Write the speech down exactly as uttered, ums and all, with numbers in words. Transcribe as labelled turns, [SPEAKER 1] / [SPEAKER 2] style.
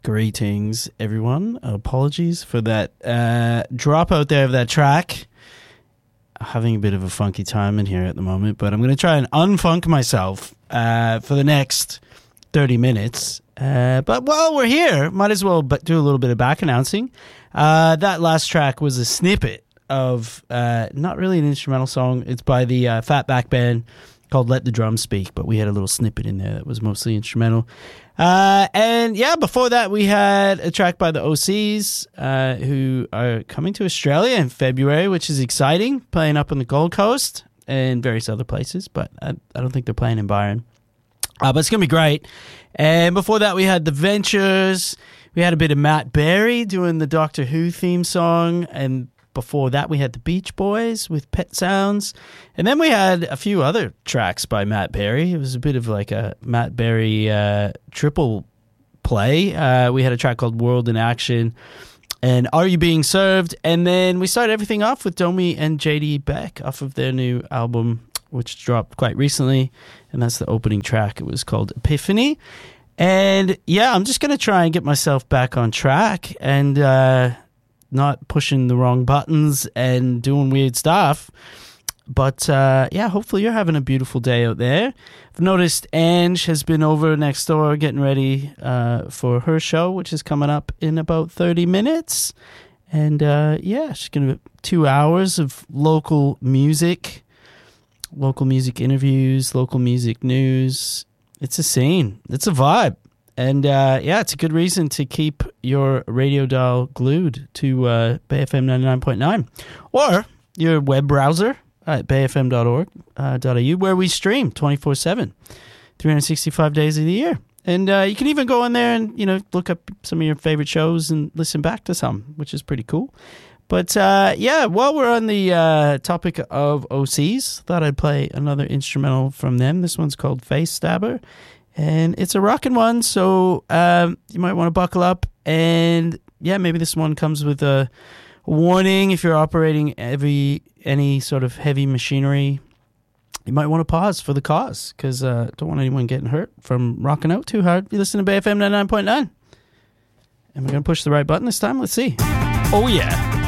[SPEAKER 1] Greetings, everyone. Apologies for that uh, drop out there of that track. Having a bit of a funky time in here at the moment, but I'm going to try and unfunk myself uh, for the next thirty minutes. Uh, but while we're here, might as well do a little bit of back announcing. Uh, that last track was a snippet of uh, not really an instrumental song. It's by the uh, Fatback Band called Let the Drums Speak, but we had a little snippet in there that was mostly instrumental. Uh, and yeah, before that we had a track by the O Cs, uh, who are coming to Australia in February, which is exciting, playing up on the Gold Coast and various other places, but I, I don't think they're playing in Byron. Uh, but it's going to be great. And before that we had The Ventures. We had a bit of Matt Berry doing the Doctor Who theme song, and before that, we had the Beach Boys with Pet Sounds. And then we had a few other tracks by Matt Berry. It was a bit of like a Matt Berry uh, triple play. Uh, we had a track called World in Action and Are You Being Served? And then we started everything off with Domi and J D Beck off of their new album, which dropped quite recently. And that's the opening track. It was called Epiphany. And yeah, I'm just going to try and get myself back on track and uh, not pushing the wrong buttons and doing weird stuff. But uh, yeah, hopefully you're having a beautiful day out there. I've noticed Ange has been over next door getting ready uh, for her show, which is coming up in about thirty minutes. And uh, yeah, she's going to two hours of local music, local music interviews, local music news. It's a scene. It's a vibe. And uh, yeah, it's a good reason to keep your radio dial glued to uh, Bay F M ninety-nine point nine or your web browser at bay f m dot org dot a u, where we stream twenty-four seven, three hundred sixty-five days of the year. And uh, you can even go in there and, you know, look up some of your favorite shows and listen back to some, which is pretty cool. But uh, yeah, while we're on the uh, topic of O Cs, thought I'd play another instrumental from them. This one's called Face Stabber, and it's a rockin' one, so um, you might want to buckle up. And yeah, maybe this one comes with a warning if you're operating heavy, any sort of heavy machinery. You might want to pause for the cause, because uh, don't want anyone getting hurt from rocking out too hard. You listen to Bay F M ninety-nine point nine. Am I going to push the right button this time? Let's see. Oh yeah.